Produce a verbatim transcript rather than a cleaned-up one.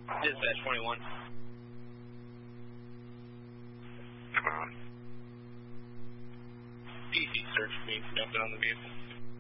Dispatch twenty-one. Come on. D C search me, jumping on the vehicle.